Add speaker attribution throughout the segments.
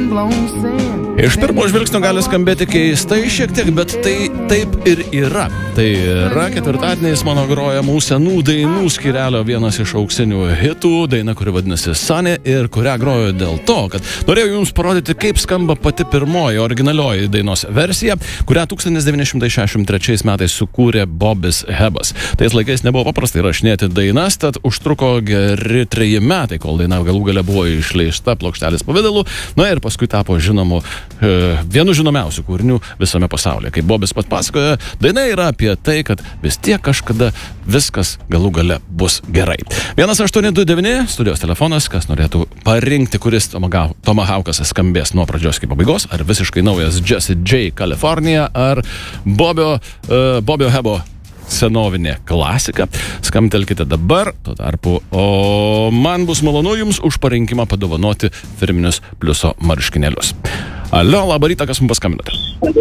Speaker 1: Iš pirmo žvilgsnio gali skambėti keistai šiek tiek, bet tai taip ir yra. Tai yra ketvirtadieniais mano grojamų senų dainų skyrelio vienas iš auksinių hitų, daina, kuri vadinasi Sunny ir kurią groju dėl to, kad norėjau jums parodyti, kaip skamba pati pirmoji originalioji dainos versija, kurią 1963 metais sukūrė Bobis Hebas. Tais laikais nebuvo paprastai rašinėti dainas, tad užtruko geri 3 metai, kol daina galų gale buvo išleista plokštelės pavidalu, na ir paskui tapo vienu žinomiausių kūrinių visame pasaulyje. Kaip Bobis pats pasakoja, daina yra apie tai, kad vis tiek kažkada viskas galų gale bus gerai. 1829 studijos telefonas, kas norėtų parinkti, kuris Tomahawkas skambės nuo pradžios iki pabaigos, ar visiškai naujas Jesse J. California, ar Bobio Hebo senovinė klasika. Skambtelkite dabar, tuo tarpu, o man bus malonu jums už parinkimą padovanoti firminius pliuso marškinėlius. Alio, labą rytą, kas mums paskambinote?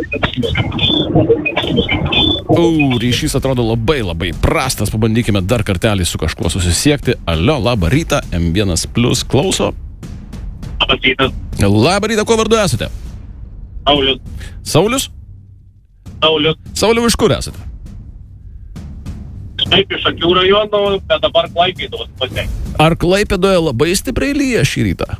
Speaker 1: Ryšys atrodo labai prastas, pabandykime dar kartelį su kažkuo susisiekti. Alio, labą rytą, M1 Plus klauso.
Speaker 2: Labas rytas.
Speaker 1: Labą rytą, kuo vardu esate?
Speaker 2: Saulius.
Speaker 1: Saulius?
Speaker 2: Saulius.
Speaker 1: Sauliau, iš kur esate?
Speaker 2: Taip, iš Akių rajono, bet dabar Klaipėdos pasiekti.
Speaker 1: Ar Klaipėdoje labai stipriai lyja šį rytą?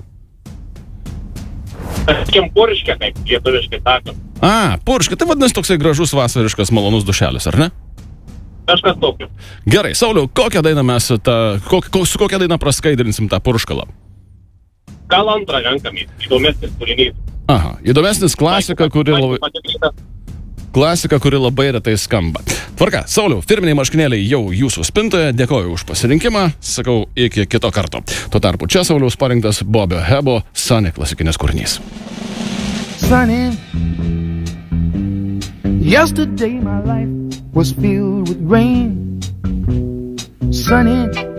Speaker 2: Sakykim, Purškė, kaip lietuviškai sakant.
Speaker 1: Purškė, tai vadinasi toksai gražus vasariškas malonus dušelis, ar ne?
Speaker 2: Kažkas tokio.
Speaker 1: Gerai, Sauliau, kokią dainą mes su kokią dainą praskaidrinsim tą purškalą?
Speaker 2: Gal antrą renkamės, įdomesnis kūrinys.
Speaker 1: Įdomesnis klasika, kuri labai retai skamba. Tvarka, Sauliau, firminiai marškinėliai jau jūsų spintoje, dėkoju už pasirinkimą, sakau iki kito karto. Tuo tarpu čia Sauliaus parinktas Bobio Hebo Sunny klasikinis kūrinys.
Speaker 3: Sunny, yesterday my life was filled with rain. Sunny,